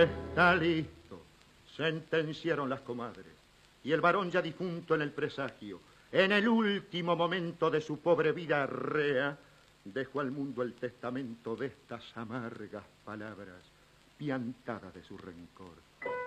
Está listo, sentenciaron las comadres. Y el varón ya difunto en el presagio, en el último momento de su pobre vida rea, dejó al mundo el testamento de estas amargas palabras, piantada de su rencor.